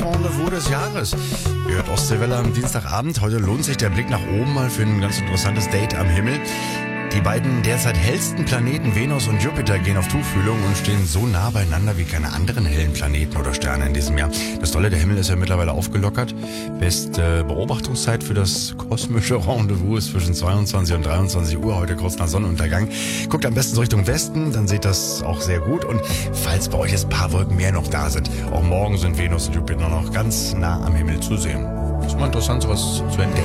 Rendezvous des Jahres. Ihr hört Ostseewelle am Dienstagabend. Heute lohnt sich der Blick nach oben mal für ein ganz interessantes Date am Himmel. Die beiden derzeit hellsten Planeten Venus und Jupiter gehen auf Tuchfühlung und stehen so nah beieinander wie keine anderen hellen Planeten oder Sterne in diesem Jahr. Das Tolle, der Himmel ist ja mittlerweile aufgelockert. Beste Beobachtungszeit für das kosmische Rendezvous ist zwischen 22 und 23 Uhr, heute kurz nach Sonnenuntergang. Guckt am besten so Richtung Westen, dann seht das auch sehr gut. Und falls bei euch jetzt ein paar Wolken mehr noch da sind, auch morgen sind Venus und Jupiter noch ganz nah am Himmel zu sehen. Ist mal interessant, sowas zu entdecken.